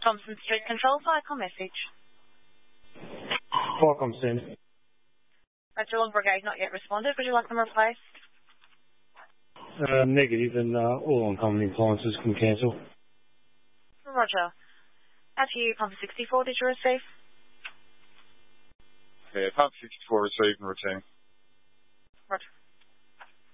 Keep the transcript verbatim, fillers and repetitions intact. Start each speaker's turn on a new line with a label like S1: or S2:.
S1: Thompson Street Control, Vicom message.
S2: Vicom send.
S1: At Geelong Brigade not yet responded. Would you like them replaced?
S2: Uh, negative, and uh, all oncoming appliances can cancel.
S1: Roger. Out to you, Pump sixty-four, did you receive?
S3: Yeah, Pump sixty-four received and returning.
S1: Roger.